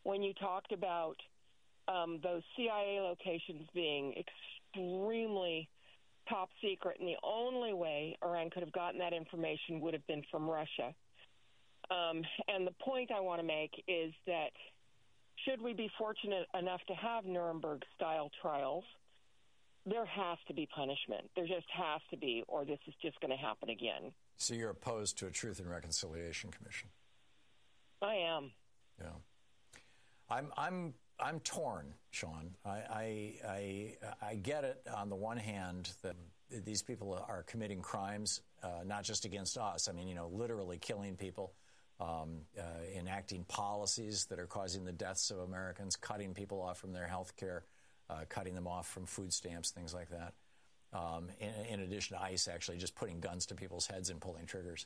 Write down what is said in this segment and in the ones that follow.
when you talked about those CIA locations being extremely top secret, and the only way Iran could have gotten that information would have been from Russia. And the point I want to make is that should we be fortunate enough to have Nuremberg-style trials, there has to be punishment. There just has to be, or this is just going to happen again. So you're opposed to a Truth and Reconciliation Commission? I am. Yeah. I'm torn, Sean. I get it on the one hand that these people are committing crimes, not just against us. I mean, literally killing people, enacting policies that are causing the deaths of Americans, cutting people off from their health care, cutting them off from food stamps, things like that. In addition to ICE actually just putting guns to people's heads and pulling triggers.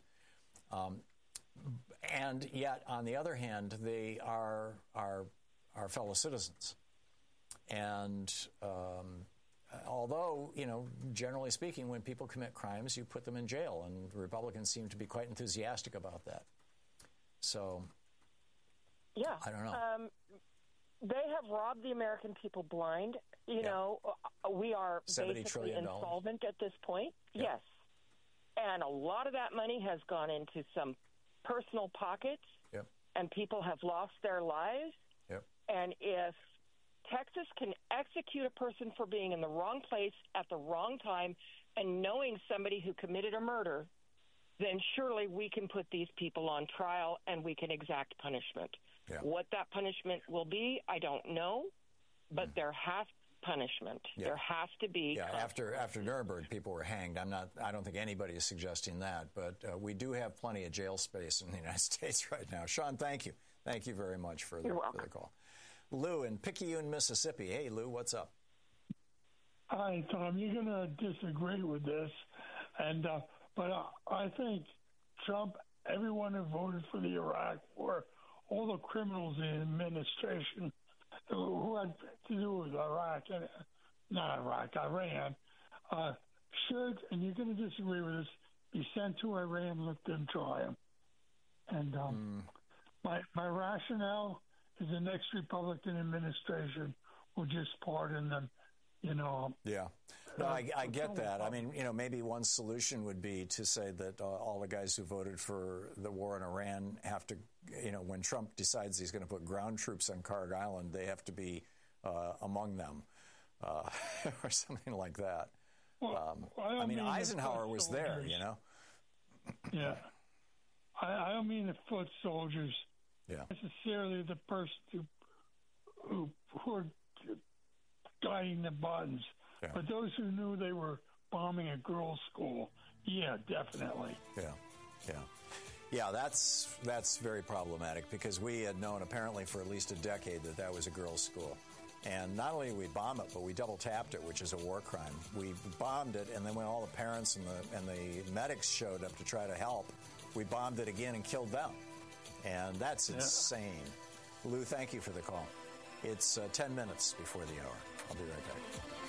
And yet, on the other hand, they are our fellow citizens. And although, generally speaking, when people commit crimes, you put them in jail, and Republicans seem to be quite enthusiastic about that. So, yeah, I don't know. They have robbed the American people blind. We are basically insolvent at this point. Yeah. Yes. And a lot of that money has gone into some personal pockets, and people have lost their lives. And if Texas can execute a person for being in the wrong place at the wrong time and knowing somebody who committed a murder, then surely we can put these people on trial and we can exact punishment. Yeah. What that punishment will be, I don't know, but there has punishment. Yeah. There has to be. Yeah, after Nuremberg, people were hanged. I don't think anybody is suggesting that, but we do have plenty of jail space in the United States right now. Sean, thank you. Thank you very much for the call. Lou in Picayune, Mississippi. Hey, Lou, what's up? Hi, Tom. You're going to disagree with this, but I think Trump, everyone who voted for the Iraq War, all the criminals in the administration who had to do with Iran, should, and you're going to disagree with this, be sent to Iran and let them try them. And my rationale is the next Republican administration will just pardon them. Yeah. No, I get that. I mean, maybe one solution would be to say that all the guys who voted for the war in Iran have to, when Trump decides he's going to put ground troops on Kharg Island, they have to be among them or something like that. Well, Eisenhower was there, Yeah. I don't mean the foot soldiers necessarily the person who are guiding the buttons, but those who knew they were bombing a girls' school, definitely. Yeah, that's very problematic because we had known apparently for at least a decade that was a girls' school. And not only did we bomb it, but we double tapped it, which is a war crime. We bombed it, and then when all the parents and the medics showed up to try to help, we bombed it again and killed them. And that's insane. Lou, thank you for the call. It's 10 minutes before the hour. I'll be right back.